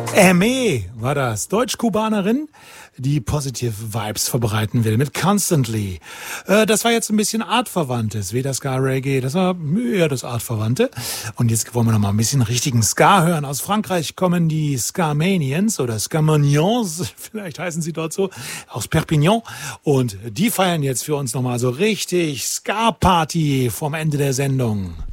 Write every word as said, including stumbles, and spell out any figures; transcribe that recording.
Aimee war das, Deutsch-Kubanerin, die positive Vibes verbreiten will mit Constantly. Äh, das war jetzt ein bisschen artverwandtes, wie das Ska-Reggae, das war eher das Artverwandte. Und jetzt wollen wir noch mal ein bisschen richtigen Ska hören. Aus Frankreich kommen die Ska-Manians oder Ska-Manians, vielleicht heißen sie dort so, aus Perpignan. Und die feiern jetzt für uns noch mal so richtig Ska-Party vom Ende der Sendung.